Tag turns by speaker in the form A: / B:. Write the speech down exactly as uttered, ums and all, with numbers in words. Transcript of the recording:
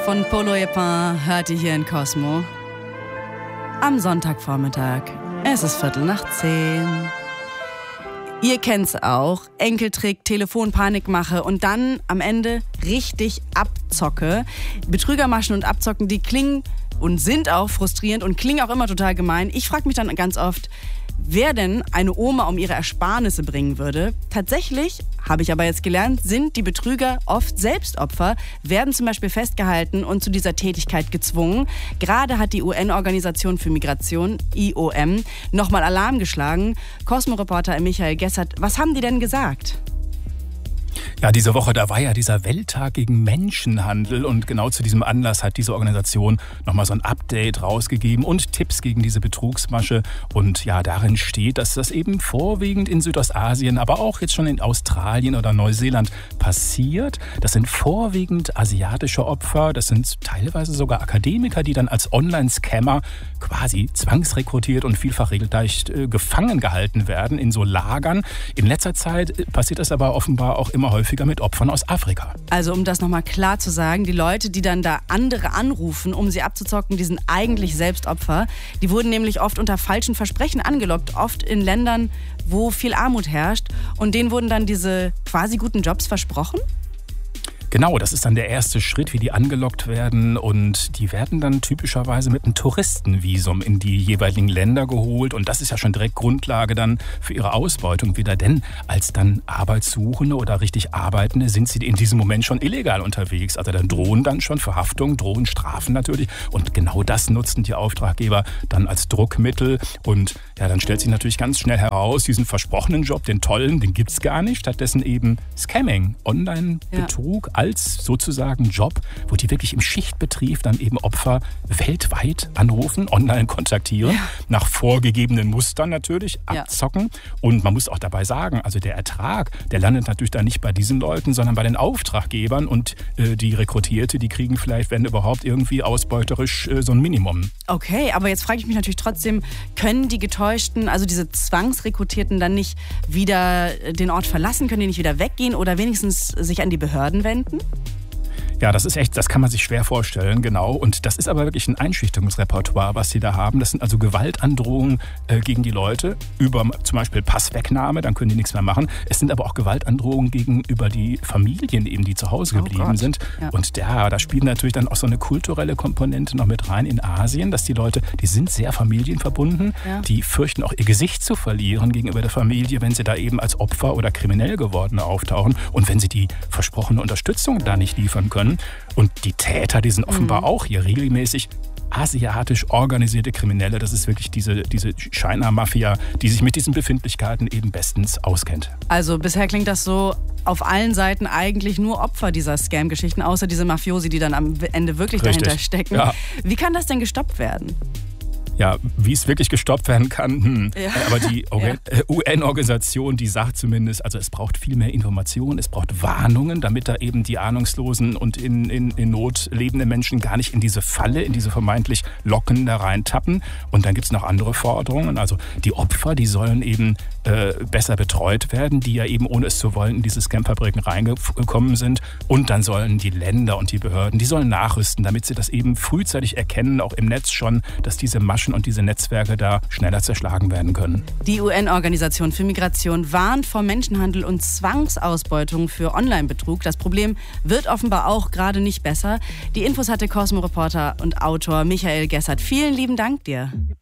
A: von Polo et Pain hört ihr hier in Cosmo. Am Sonntagvormittag. Es ist Viertel nach zehn. Ihr kennt's auch. Enkeltrick, Telefonpanikmache und dann am Ende richtig Abzocke. Betrügermaschen und Abzocken, die klingen und sind auch frustrierend und klingen auch immer total gemein. Ich frage mich dann ganz oft, wer denn eine Oma um ihre Ersparnisse bringen würde. Tatsächlich, habe ich aber jetzt gelernt, sind die Betrüger oft selbst Opfer, werden zum Beispiel festgehalten und zu dieser Tätigkeit gezwungen. Gerade hat die U N-Organisation für Migration, I O M, nochmal Alarm geschlagen. Cosmo-Reporter Michael Gessert, was haben die denn gesagt?
B: Ja, diese Woche, da war ja dieser Welttag gegen Menschenhandel und genau zu diesem Anlass hat diese Organisation nochmal so ein Update rausgegeben und Tipps gegen diese Betrugsmasche. Und ja, darin steht, dass das eben vorwiegend in Südostasien, aber auch jetzt schon in Australien oder Neuseeland passiert. Das sind vorwiegend asiatische Opfer, das sind teilweise sogar Akademiker, die dann als Online-Scammer quasi zwangsrekrutiert und vielfach regelrecht äh, gefangen gehalten werden in so Lagern. In letzter Zeit passiert das aber offenbar auch immer häufiger mit Opfern aus Afrika.
A: Also um das nochmal klar zu sagen, die Leute, die dann da andere anrufen, um sie abzuzocken, die sind eigentlich selbst Opfer. Die wurden nämlich oft unter falschen Versprechen angelockt, oft in Ländern, wo viel Armut herrscht. Und denen wurden dann diese quasi guten Jobs versprochen?
B: Genau, das ist dann der erste Schritt, wie die angelockt werden und die werden dann typischerweise mit einem Touristenvisum in die jeweiligen Länder geholt und das ist ja schon direkt Grundlage dann für ihre Ausbeutung wieder, denn als dann Arbeitssuchende oder richtig Arbeitende sind sie in diesem Moment schon illegal unterwegs, also dann drohen dann schon Verhaftungen, drohen Strafen natürlich und genau das nutzen die Auftraggeber dann als Druckmittel und ja, dann stellt sich natürlich ganz schnell heraus, diesen versprochenen Job, den tollen, den gibt's gar nicht, stattdessen eben Scamming, Online-Betrug, ja. Als sozusagen Job, wo die wirklich im Schichtbetrieb dann eben Opfer weltweit anrufen, online kontaktieren, ja. Nach vorgegebenen Mustern natürlich abzocken. Ja. Und man muss auch dabei sagen, also der Ertrag, der landet natürlich dann nicht bei diesen Leuten, sondern bei den Auftraggebern und äh, die Rekrutierte, die kriegen vielleicht, wenn überhaupt, irgendwie ausbeuterisch äh, so ein Minimum.
A: Okay, aber jetzt frage ich mich natürlich trotzdem, können die Getäuschten, also diese Zwangsrekrutierten dann nicht wieder den Ort verlassen, können die nicht wieder weggehen oder wenigstens sich an die Behörden wenden?
B: Ja, das ist echt, das kann man sich schwer vorstellen, genau. Und das ist aber wirklich ein Einschüchterungsrepertoire, was sie da haben. Das sind also Gewaltandrohungen äh, gegen die Leute über zum Beispiel Passwegnahme, dann können die nichts mehr machen. Es sind aber auch Gewaltandrohungen gegenüber die Familien eben, die zu Hause geblieben oh sind. Ja. Und ja, da spielt natürlich dann auch so eine kulturelle Komponente noch mit rein in Asien, dass die Leute, die sind sehr familienverbunden, ja. Die fürchten auch ihr Gesicht zu verlieren gegenüber der Familie, wenn sie da eben als Opfer oder kriminell gewordene auftauchen und wenn sie die versprochene Unterstützung da nicht liefern können. Und die Täter, die sind offenbar mhm. auch hier regelmäßig asiatisch organisierte Kriminelle. Das ist wirklich diese, diese China-Mafia, die sich mit diesen Befindlichkeiten eben bestens auskennt.
A: Also bisher klingt das so, auf allen Seiten eigentlich nur Opfer dieser Scam-Geschichten, außer diese Mafiosi, die dann am Ende wirklich Richtig. dahinter stecken. Ja. Wie kann das denn gestoppt werden?
B: Ja, wie es wirklich gestoppt werden kann, hm. ja. aber die ja. U N-Organisation, die sagt zumindest, also es braucht viel mehr Informationen, es braucht Warnungen, damit da eben die ahnungslosen und in, in, in Not lebenden Menschen gar nicht in diese Falle, in diese vermeintlich Locken da reintappen. Und dann gibt es noch andere Forderungen, also die Opfer, die sollen eben äh, besser betreut werden, die ja eben ohne es zu wollen in diese Scam-Fabriken reingekommen sind. Und dann sollen die Länder und die Behörden, die sollen nachrüsten, damit sie das eben frühzeitig erkennen, auch im Netz schon, dass diese Maschen und diese Netzwerke da schneller zerschlagen werden können.
A: Die U N-Organisation für Migration warnt vor Menschenhandel und Zwangsausbeutung für Online-Betrug. Das Problem wird offenbar auch gerade nicht besser. Die Infos hatte Cosmo-Reporter und Autor Michael Gessert. Vielen lieben Dank dir.